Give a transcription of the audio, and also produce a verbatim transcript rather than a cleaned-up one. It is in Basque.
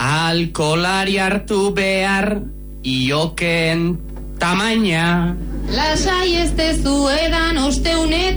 Alkolari hartu behar iokeen tamaina. Lasai ez dezu edan osteune